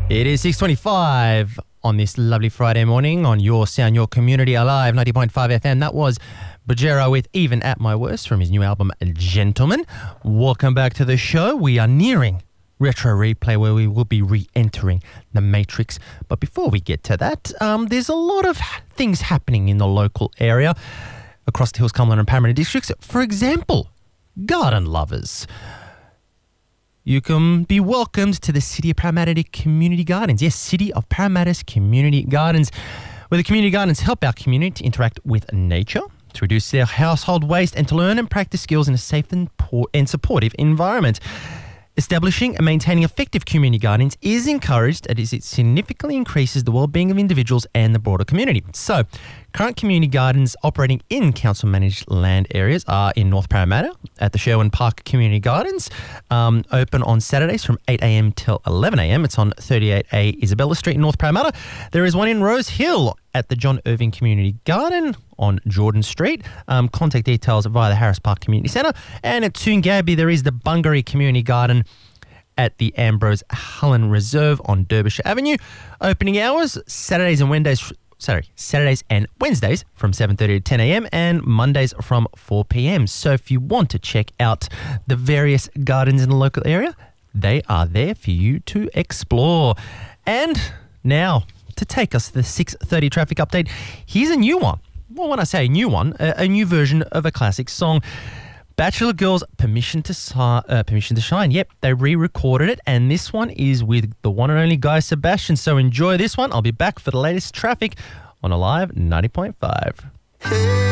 It is 6:25 on this lovely Friday morning on Your Sound, Your Community Alive, 90.5 FM. That was Bajero with Even At My Worst from his new album, Gentleman. Welcome back to the show. We are nearing Retro Replay, where we will be re-entering the Matrix. But before we get to that, there's a lot of things happening in the local area across the Hills, Cumberland and Parramatta districts. For example, garden lovers. You can be welcomed to the City of Parramatta Community Gardens. Yes, City of Parramatta's Community Gardens, where the community gardens help our community to interact with nature, to reduce their household waste, and to learn and practice skills in a safe and supportive environment. Establishing and maintaining effective community gardens is encouraged as it significantly increases the well-being of individuals and the broader community. So, current community gardens operating in council-managed land areas are in North Parramatta at the Sherwin Park Community Gardens, open on Saturdays from 8 a.m. till 11 a.m. It's on 38A Isabella Street in North Parramatta. There is one in Rose Hill at the John Irving Community Garden on Jordan Street. Contact details via the Harris Park Community Centre. And at Toongabbie, there is the Bungaree Community Garden at the Ambrose Hullen Reserve on Derbyshire Avenue. Opening hours, Saturdays and Wednesdays from 7:30 to 10 a.m. and Mondays from 4 p.m. So if you want to check out the various gardens in the local area, they are there for you to explore. And now, to take us to the 6:30 traffic update, here's a new one. Well, when I say a new one, a new version of a classic song. Bachelor Girls, Permission to Shine. Yep, they re-recorded it, and this one is with the one and only Guy Sebastian. So enjoy this one. I'll be back for the latest traffic on Alive 90.5.